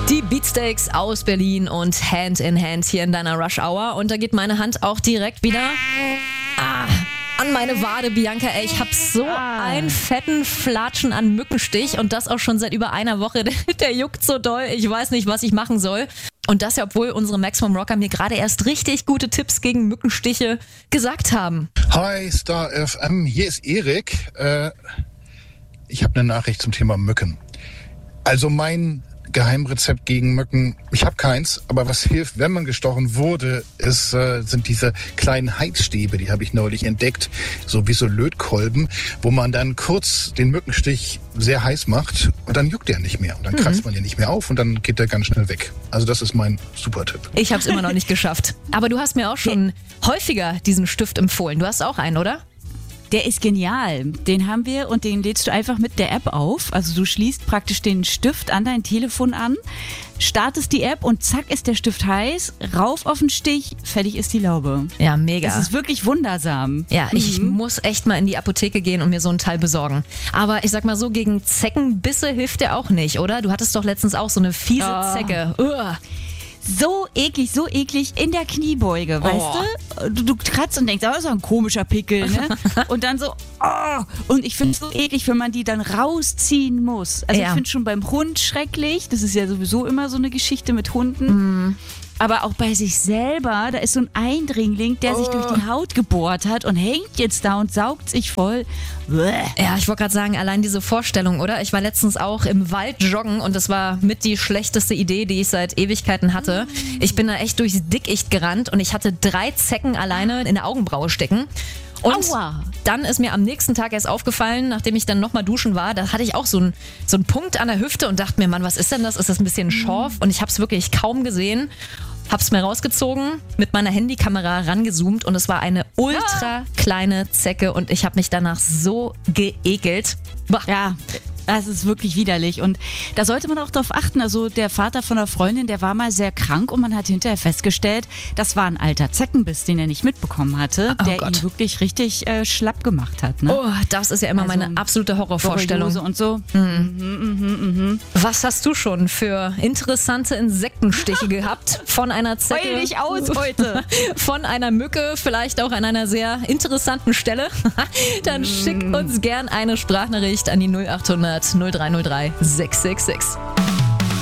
Die Beatsteaks aus Berlin und Hand in Hand hier in deiner Rush Hour. Und da geht meine Hand auch direkt wieder an meine Wade, Bianca. Ey, ich hab so einen fetten Flatschen an Mückenstich und das auch schon seit über einer Woche. Der juckt so doll, ich weiß nicht, was ich machen soll. Und das ja, obwohl unsere Maximum Rocker mir gerade erst richtig gute Tipps gegen Mückenstiche gesagt haben. Hi, Star FM, hier ist Erik. Ich habe eine Nachricht zum Thema Mücken. Also mein Geheimrezept gegen Mücken, ich habe keins, aber was hilft, wenn man gestochen wurde, sind diese kleinen Heizstäbe, die habe ich neulich entdeckt, so wie so Lötkolben, wo man dann kurz den Mückenstich sehr heiß macht und dann juckt der nicht mehr. Und dann kratzt man den nicht mehr auf und dann geht der ganz schnell weg. Also das ist mein Super-Tipp. Ich habe es immer noch nicht geschafft. Aber du hast mir auch schon häufiger diesen Stift empfohlen. Du hast auch einen, oder? Der ist genial. Den haben wir und den lädst du einfach mit der App auf. Also du schließt praktisch den Stift an dein Telefon an, startest die App und zack ist der Stift heiß, rauf auf den Stich, fertig ist die Laube. Ja, mega. Das ist wirklich wundersam. Ja, ich muss echt mal in die Apotheke gehen und mir so ein Teil besorgen. Aber ich sag mal so, gegen Zeckenbisse hilft der auch nicht, oder? Du hattest doch letztens auch so eine fiese Zecke. So eklig in der Kniebeuge, weißt du? Du kratzt und denkst, das ist ein komischer Pickel, ne? Und dann so, und ich finde es so eklig, wenn man die dann rausziehen muss. Also ich finde schon beim Hund schrecklich, das ist ja sowieso immer so eine Geschichte mit Hunden. Aber auch bei sich selber, da ist so ein Eindringling, der sich durch die Haut gebohrt hat und hängt jetzt da und saugt sich voll. Ja, ich wollte gerade sagen, allein diese Vorstellung, oder? Ich war letztens auch im Wald joggen und das war mit die schlechteste Idee, die ich seit Ewigkeiten hatte. Ich bin da echt durchs Dickicht gerannt und ich hatte 3 Zecken alleine in der Augenbraue stecken. Und dann ist mir am nächsten Tag erst aufgefallen, nachdem ich dann nochmal duschen war, da hatte ich auch so einen Punkt an der Hüfte und dachte mir, Mann, was ist denn das? Ist das ein bisschen Schorf? Und ich habe es wirklich kaum gesehen. Hab's mir rausgezogen, mit meiner Handykamera rangezoomt und es war eine ultra kleine Zecke und ich habe mich danach so geekelt. Ja, das ist wirklich widerlich und da sollte man auch drauf achten. Also der Vater von einer Freundin, der war mal sehr krank und man hat hinterher festgestellt, das war ein alter Zeckenbiss, den er nicht mitbekommen hatte, der ihn wirklich richtig schlapp gemacht hat. Ne? Oh, das ist ja immer meine absolute Horrorvorstellung. Und so. Was hast du schon für interessante Insektenstiche gehabt? Von einer Zecke? Heul dich aus heute! Von einer Mücke, vielleicht auch an einer sehr interessanten Stelle? Dann schick uns gern eine Sprachnachricht an die 0800 0303 666.